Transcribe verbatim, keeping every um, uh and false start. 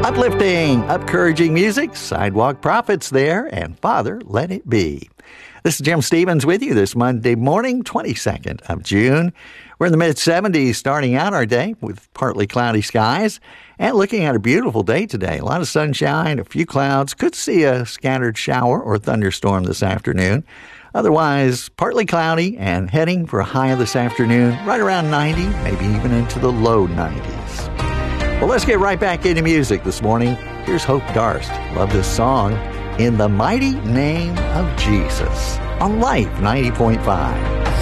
Uplifting, upcouraging music, Sidewalk Prophets there, and Father, Let It Be. This is Jim Stevens with you this Monday morning, twenty-second of June. We're in the mid-seventies starting out our day with partly cloudy skies and looking at a beautiful day today. A lot of sunshine, a few clouds. Could see a scattered shower or thunderstorm this afternoon. Otherwise, partly cloudy and heading for a high this afternoon right around ninety, maybe even into the low nineties. Well, let's get right back into music this morning. Here's Hope Darst. Love this song, In the Mighty Name of Jesus, on Life ninety point five.